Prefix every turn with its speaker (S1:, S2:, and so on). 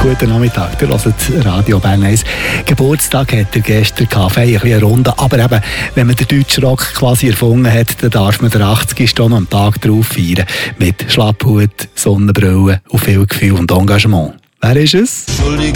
S1: Guten Nachmittag, ihr hört Radio Bern 1. Geburtstag hat er gestern gehabt, ein bisschen eine Runde. Aber eben, wenn man den deutschen Rock quasi erfunden hat, dann darf man den 80. noch am Tag drauf feiern. Mit Schlapphut, Sonnenbrille und viel Gefühl und Engagement. Wer ist es?